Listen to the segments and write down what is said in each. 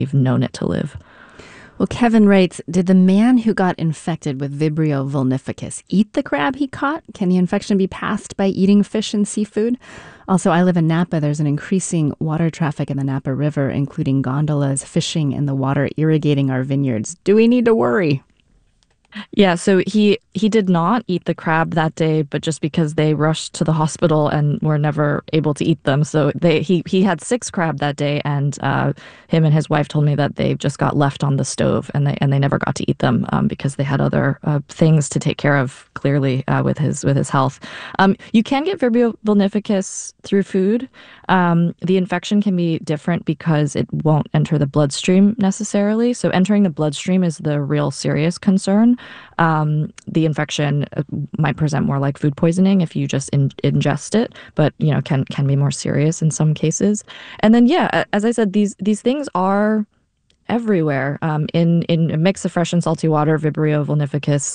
we've known it to live. Well, Kevin writes, did the man who got infected with Vibrio vulnificus eat the crab he caught? Can the infection be passed by eating fish and seafood? Also, I live in Napa. There's an increasing water traffic in the Napa River, including gondolas, fishing in the water, irrigating our vineyards. Do we need to worry? Yeah, so he did not eat the crab that day, but just because they rushed to the hospital and were never able to eat them. So he had 6 crab that day, and him and his wife told me that they just got left on the stove and they never got to eat them because they had other things to take care of, clearly, with his health. You can get Vibrio vulnificus through food. The infection can be different because it won't enter the bloodstream necessarily. So entering the bloodstream is the real serious concern. The infection might present more like food poisoning if you just ingest it, but can be more serious in some cases. And then as I said, these things are everywhere. In a mix of fresh and salty water, Vibrio vulnificus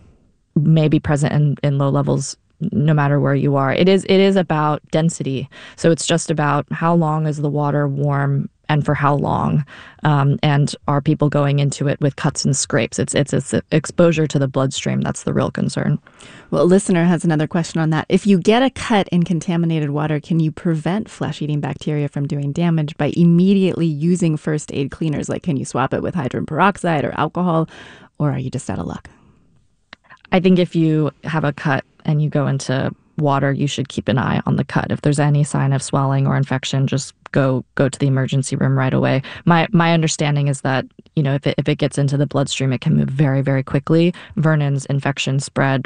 may be present in low levels no matter where you are. It is about density. So it's just about how long is the water warm and for how long, and are people going into it with cuts and scrapes? It's exposure to the bloodstream that's the real concern. Well, a listener has another question on that. If you get a cut in contaminated water, can you prevent flesh-eating bacteria from doing damage by immediately using first aid cleaners? Like, can you swap it with hydrogen peroxide or alcohol, or are you just out of luck? I think if you have a cut and you go into water, you should keep an eye on the cut. If there's any sign of swelling or infection, just go to the emergency room right away. My understanding is that, if it gets into the bloodstream, it can move very, very quickly. Vernon's infection spread,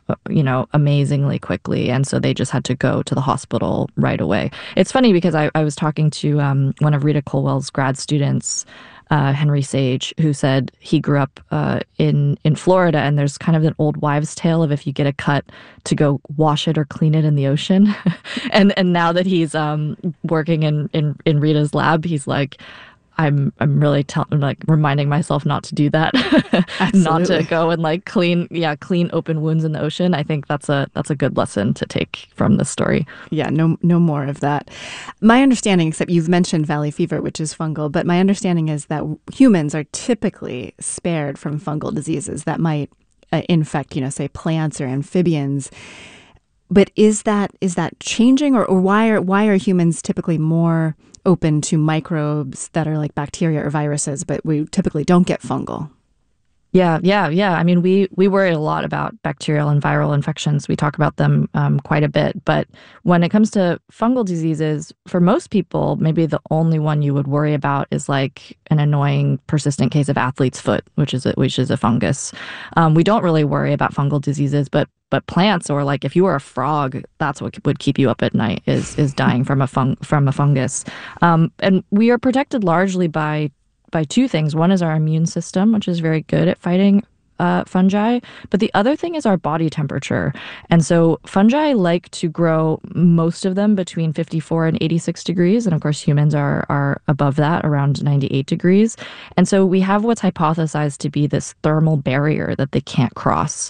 amazingly quickly. And so they just had to go to the hospital right away. It's funny because I was talking to one of Rita Colwell's grad students, Henry Sage, who said he grew up in Florida, and there's kind of an old wives' tale of if you get a cut to go wash it or clean it in the ocean. and now that he's working in Rita's lab, he's like, I'm really reminding myself not to do that, not to go and clean open wounds in the ocean. I think that's a good lesson to take from this story. Yeah, no more of that. My understanding, except you've mentioned valley fever, which is fungal, but my understanding is that humans are typically spared from fungal diseases that might infect, say, plants or amphibians. But is that changing, or why are humans typically more open to microbes that are like bacteria or viruses, but we typically don't get fungal? Yeah. I mean, we worry a lot about bacterial and viral infections. We talk about them quite a bit. But when it comes to fungal diseases, for most people, maybe the only one you would worry about is like an annoying, persistent case of athlete's foot, which is a fungus. We don't really worry about fungal diseases, but plants, or like if you were a frog, that's what would keep you up at night is dying from a fungus. And we are protected largely by 2 things. One is our immune system, which is very good at fighting fungi. But the other thing is our body temperature. And so fungi like to grow, most of them, between 54 and 86 degrees. And of course, humans are above that, around 98 degrees. And so we have what's hypothesized to be this thermal barrier that they can't cross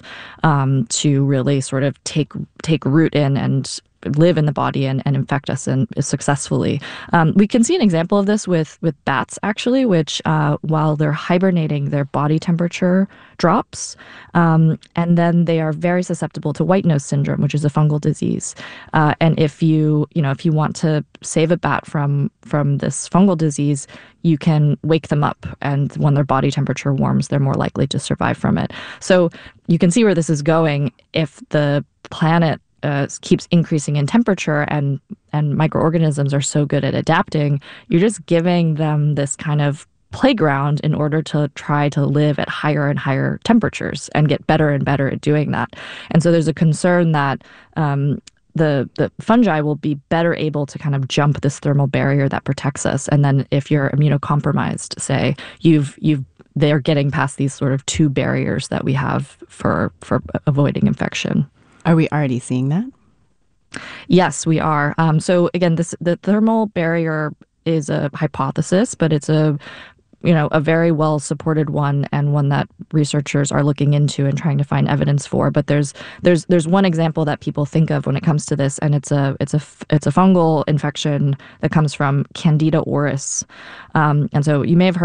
to really sort of take root in and live in the body and infect us and successfully. We can see an example of this with bats, actually, which while they're hibernating, their body temperature drops, and then they are very susceptible to white nose syndrome, which is a fungal disease. And if you want to save a bat from this fungal disease, you can wake them up, and when their body temperature warms, they're more likely to survive from it. So you can see where this is going. If the planet keeps increasing in temperature and microorganisms are so good at adapting, you're just giving them this kind of playground in order to try to live at higher and higher temperatures and get better and better at doing that. And so there's a concern that the fungi will be better able to kind of jump this thermal barrier that protects us. And then if you're immunocompromised, say, they're getting past these sort of 2 barriers that we have for avoiding infection. Are we already seeing that? Yes, we are. So again, the thermal barrier is a hypothesis, but it's a very well supported one, and one that researchers are looking into and trying to find evidence for. But there's one example that people think of when it comes to this, and it's a fungal infection that comes from Candida auris. And so you may have